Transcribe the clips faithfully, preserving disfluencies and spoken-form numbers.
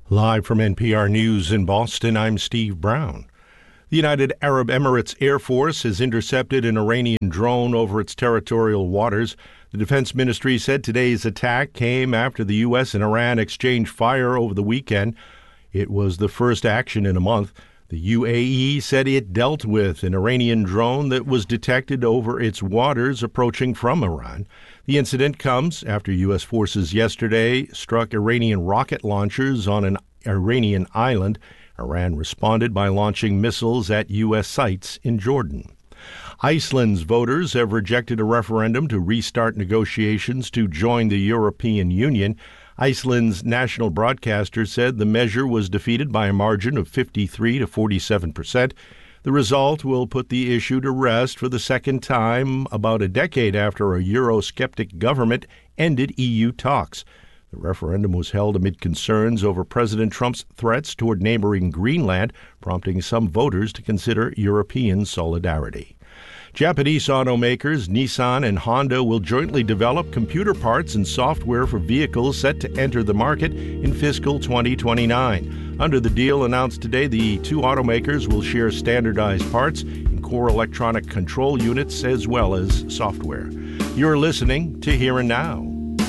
Live from N P R News in Boston, I'm Steve Brown. The United Arab Emirates Air Force has intercepted an Iranian drone over its territorial waters. The Defense Ministry said today's attack came after the U S and Iran exchanged fire over the weekend. It was the first action in a month. The U A E said it dealt with an Iranian drone that was detected over its waters approaching from Iran. The incident comes after U S forces yesterday struck Iranian rocket launchers on an Iranian island. Iran responded by launching missiles at U S sites in Jordan. Iceland's voters have rejected a referendum to restart negotiations to join the European Union. Iceland's national broadcaster said the measure was defeated by a margin of fifty-three to forty-seven percent. The result will put the issue to rest for the second time about a decade after a Eurosceptic government ended E U talks. The referendum was held amid concerns over President Trump's threats toward neighboring Greenland, prompting some voters to consider European solidarity. Japanese automakers Nissan and Honda will jointly develop computer parts and software for vehicles set to enter the market in fiscal twenty twenty-nine. Under the deal announced today, the two automakers will share standardized parts and core electronic control units as well as software. You're listening to Here and Now.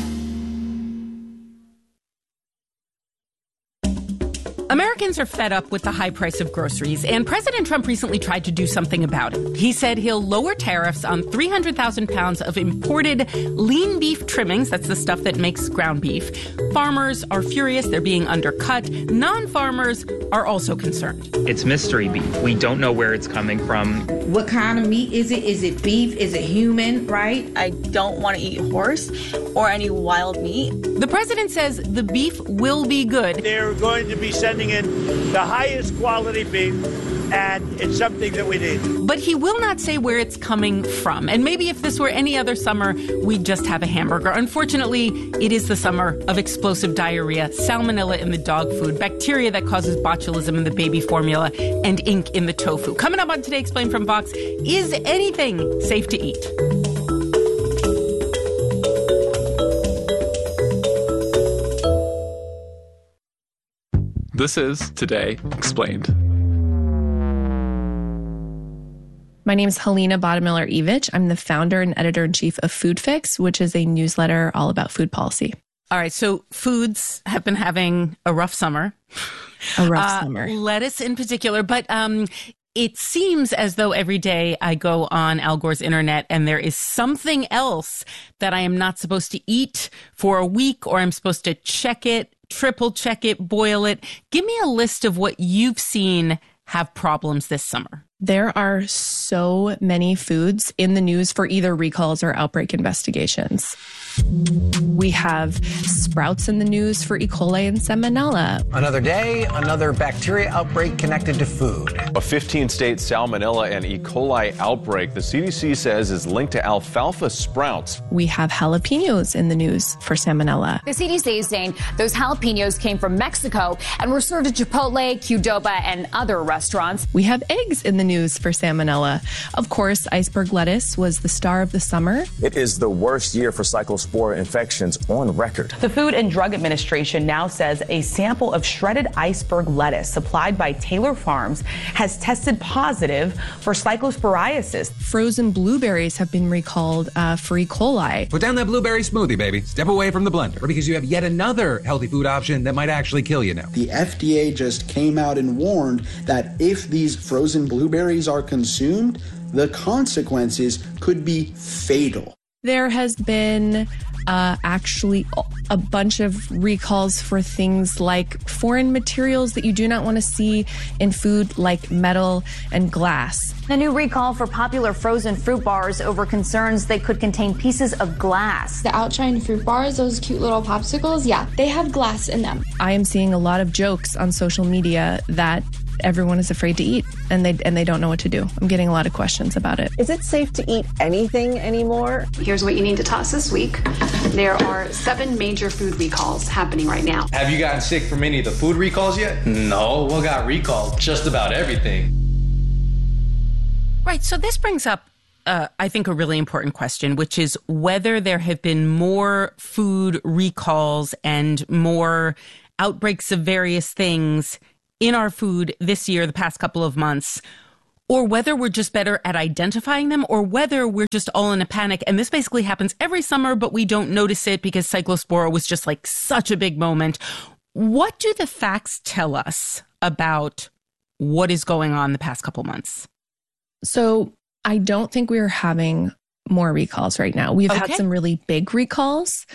Americans are fed up with the high price of groceries, and President Trump recently tried to do something about it. He said he'll lower tariffs on three hundred thousand pounds of imported lean beef trimmings. That's the stuff that makes ground beef. Farmers are furious. They're being undercut. Non-farmers are also concerned. It's mystery beef. We don't know where it's coming from. What kind of meat is it? Is it beef? Is it human, right? I don't want to eat horse or any wild meat. The president says the beef will be good. They're going to be sending in the highest quality beef, and it's something that we need. But he will not say where it's coming from. And maybe if this were any other summer, we'd just have a hamburger. Unfortunately, it is the summer of explosive diarrhea, salmonella in the dog food, bacteria that causes botulism in the baby formula, and ink in the tofu. Coming up on Today Explained from Vox, is anything safe to eat? This is Today Explained. My name is Helena Bottomiller-Evich. I'm the founder and editor-in-chief of Food Fix, which is a newsletter all about food policy. All right, so foods have been having a rough summer. A rough uh, summer. Lettuce in particular, but um, it seems as though every day I go on Al Gore's internet and there is something else that I am not supposed to eat for a week, or I'm supposed to check it, triple check it, boil it. Give me a list of what you've seen have problems this summer. There are so many foods in the news for either recalls or outbreak investigations. We have sprouts in the news for E. coli and Salmonella. Another day, another bacteria outbreak connected to food. A fifteen-state Salmonella and E. coli outbreak the C D C says is linked to alfalfa sprouts. We have jalapenos in the news for Salmonella. The C D C is saying those jalapenos came from Mexico and were served at Chipotle, Qdoba, and other restaurants. We have eggs in the news for Salmonella. Of course, iceberg lettuce was the star of the summer. It is the worst year for cyclospora infections on record. The Food and Drug Administration now says a sample of shredded iceberg lettuce supplied by Taylor Farms has tested positive for cyclosporiasis. Frozen blueberries have been recalled uh, for E. coli. Put down that blueberry smoothie, baby. Step away from the blender, or because you have yet another healthy food option that might actually kill you now. The F D A just came out and warned that if these frozen blueberries are consumed, the consequences could be fatal. There has been uh, actually a bunch of recalls for things like foreign materials that you do not want to see in food, like metal and glass. A new recall for popular frozen fruit bars over concerns they could contain pieces of glass. The Outshine fruit bars, those cute little popsicles, yeah, they have glass in them. I am seeing a lot of jokes on social media that everyone is afraid to eat, and they and they don't know what to do. I'm getting a lot of questions about it. Is it safe to eat anything anymore? Here's what you need to toss this week. There are seven major food recalls happening right now. Have you gotten sick from any of the food recalls yet? No, what got recalled? Just about everything. Right, so this brings up Uh, I think, a really important question, which is whether there have been more food recalls and more outbreaks of various things in our food this year, the past couple of months, or whether we're just better at identifying them, or whether we're just all in a panic. And this basically happens every summer, but we don't notice it because Cyclospora was just like such a big moment. What do the facts tell us about what is going on the past couple months? So I don't think we're having more recalls right now. We've Okay. had some really big recalls.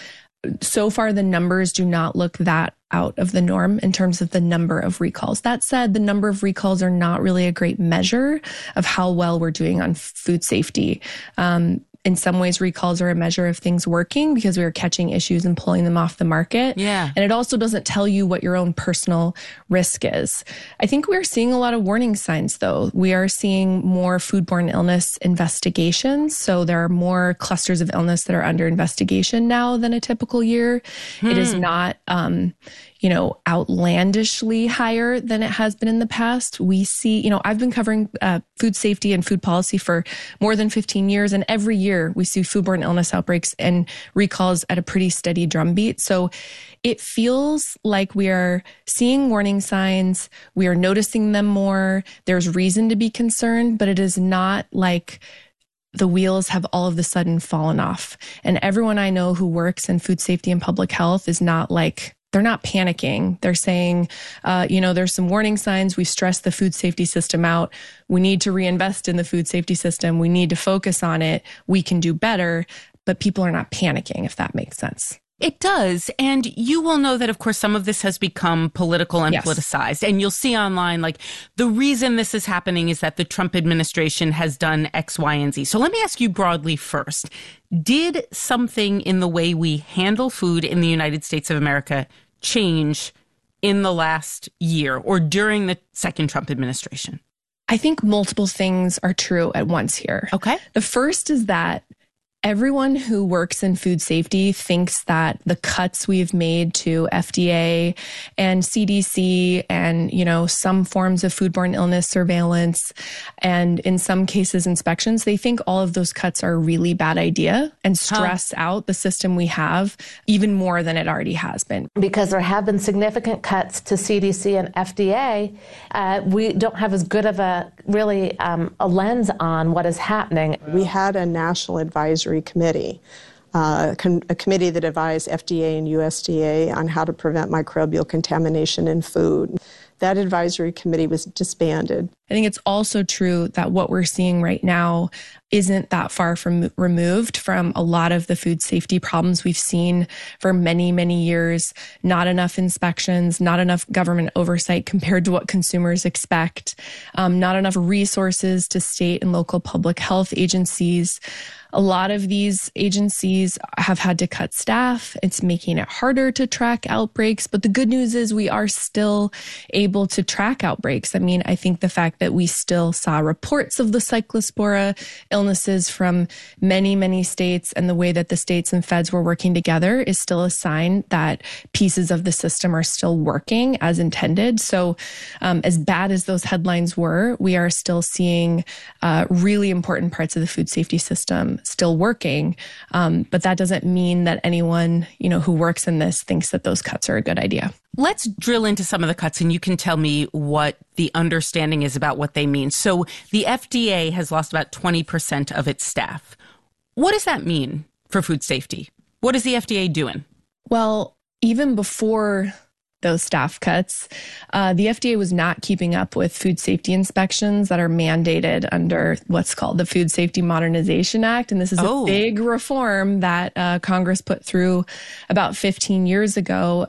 So far, the numbers do not look that out of the norm in terms of the number of recalls. That said, the number of recalls are not really a great measure of how well we're doing on food safety. Um, in some ways, recalls are a measure of things working because we are catching issues and pulling them off the market. Yeah. And it also doesn't tell you what your own personal risk is. I think we're seeing a lot of warning signs, though. We are seeing more foodborne illness investigations. So there are more clusters of illness that are under investigation now than a typical year. Hmm. It is not, um, you know, outlandishly higher than it has been in the past. We see, you know, I've been covering uh, food safety and food policy for more than fifteen years. And every year we see foodborne illness outbreaks and recalls at a pretty steady drumbeat. So it feels like we are seeing warning signs. We are noticing them more. There's reason to be concerned, but it is not like the wheels have all of a sudden fallen off. And everyone I know who works in food safety and public health is not like, they're not panicking. They're saying, uh, you know, there's some warning signs. We've stressed the food safety system out. We need to reinvest in the food safety system. We need to focus on it. We can do better. But people are not panicking, if that makes sense. It does. And you will know that, of course, some of this has become political and Yes. politicized. And you'll see online, like, the reason this is happening is that the Trump administration has done X, Y, and Z. So let me ask you broadly first. Did something in the way we handle food in the United States of America change in the last year or during the second Trump administration? I think multiple things are true at once here. Okay. The first is that everyone who works in food safety thinks that the cuts we've made to F D A and C D C and, you know, some forms of foodborne illness surveillance and in some cases inspections, they think all of those cuts are a really bad idea and stress huh. out the system we have even more than it already has been. Because there have been significant cuts to C D C and F D A, uh, we don't have as good of a really um, a lens on what is happening. We had a national advisory committee, uh, com- a committee that advised F D A and U S D A on how to prevent microbial contamination in food. That advisory committee was disbanded. I think it's also true that what we're seeing right now isn't that far from removed from a lot of the food safety problems we've seen for many, many years. Not enough inspections, not enough government oversight compared to what consumers expect, um, not enough resources to state and local public health agencies. A lot of these agencies have had to cut staff. It's making it harder to track outbreaks. But the good news is we are still able to track outbreaks. I mean, I think the fact that we still saw reports of the Cyclospora illnesses from many, many states and the way that the states and feds were working together is still a sign that pieces of the system are still working as intended. So um, as bad as those headlines were, we are still seeing uh, really important parts of the food safety system still working. Um, but that doesn't mean that anyone, you know, who works in this thinks that those cuts are a good idea. Let's drill into some of the cuts and you can tell me what the understanding is about what they mean. So the F D A has lost about twenty percent of its staff. What does that mean for food safety? What is the F D A doing? Well, even before those staff cuts, uh, the F D A was not keeping up with food safety inspections that are mandated under what's called the Food Safety Modernization Act. And this is oh. a big reform that uh, Congress put through about fifteen years ago.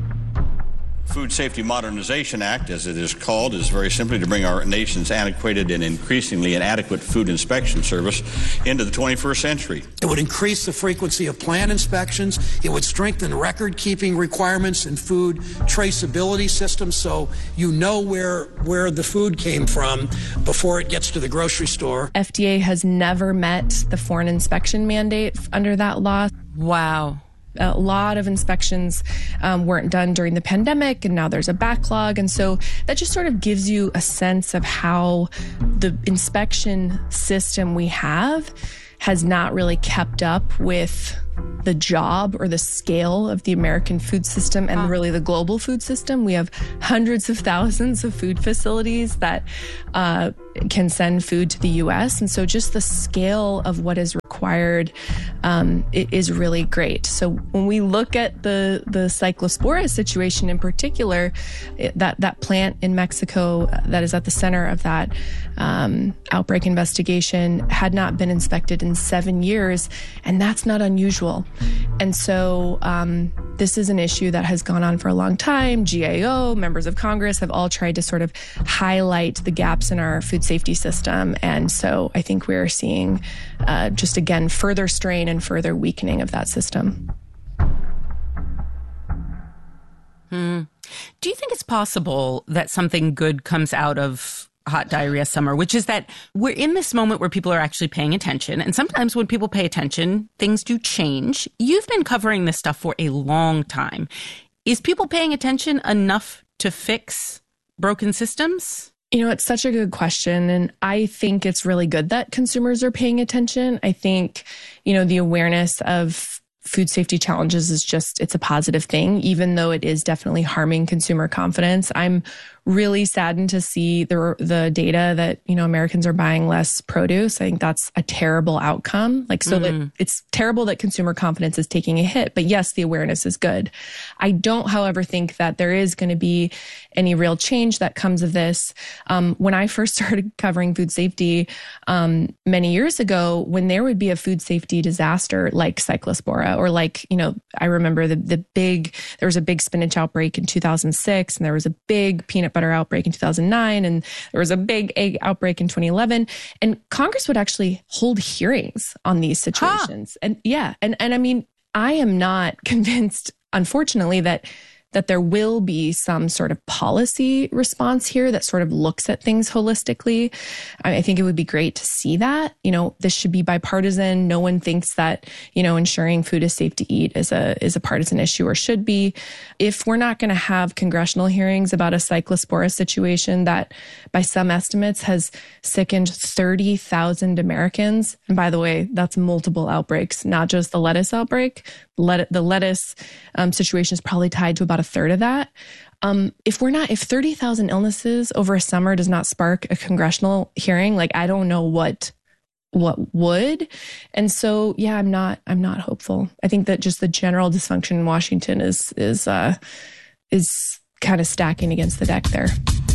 Food Safety Modernization Act, as it is called, is very simply to bring our nation's antiquated and increasingly inadequate food inspection service into the twenty-first century. It would increase the frequency of plant inspections. It would strengthen record-keeping requirements in food traceability systems so you know where, where the food came from before it gets to the grocery store. F D A has never met the foreign inspection mandate under that law. Wow. A lot of inspections um, weren't done during the pandemic, and now there's a backlog. And so that just sort of gives you a sense of how the inspection system we have has not really kept up with the job or the scale of the American food system and really the global food system. We have hundreds of thousands of food facilities that uh, can send food to the U S. And so just the scale of what is required um, it is really great. So when we look at the, the Cyclospora situation in particular, it, that, that plant in Mexico that is at the center of that um, outbreak investigation had not been inspected in seven years, and that's not unusual. And so um, this is an issue that has gone on for a long time. G A O, members of Congress have all tried to sort of highlight the gaps in our food safety system. And so I think we're seeing uh, just, again, further strain and further weakening of that system. Hmm. Do you think it's possible that something good comes out of hot diarrhea summer, which is that we're in this moment where people are actually paying attention. And sometimes when people pay attention, things do change. You've been covering this stuff for a long time. Is people paying attention enough to fix broken systems? You know, it's such a good question. And I think it's really good that consumers are paying attention. I think, you know, the awareness of food safety challenges is just, it's a positive thing, even though it is definitely harming consumer confidence. I'm really saddened to see the the data that, you know, Americans are buying less produce. I think that's a terrible outcome. Like, so mm-hmm. that it's terrible that consumer confidence is taking a hit. But yes, the awareness is good. I don't, however, think that there is going to be any real change that comes of this. Um, when I first started covering food safety um, many years ago, when there would be a food safety disaster like Cyclospora, or like, you know, I remember the the big, there was a big spinach outbreak in two thousand six, and there was a big peanut butter outbreak in two thousand nine, and there was a big egg outbreak in twenty eleven, and Congress would actually hold hearings on these situations. Huh. And yeah, and, and I mean, I am not convinced, unfortunately, that that there will be some sort of policy response here that sort of looks at things holistically. I, I think it would be great to see that. You know, this should be bipartisan. No one thinks that, you know, ensuring food is safe to eat is a is a partisan issue, or should be. If we're not going to have congressional hearings about a Cyclospora situation that, by some estimates, has sickened thirty thousand Americans, and by the way, that's multiple outbreaks, not just the lettuce outbreak. Let, the lettuce um, situation is probably tied to about a third of that. Um, if we're not, if thirty thousand illnesses over a summer does not spark a congressional hearing, like, I don't know what, what would. And so, yeah, I'm not, I'm not hopeful. I think that just the general dysfunction in Washington is, is, uh, is kind of stacking against the deck there.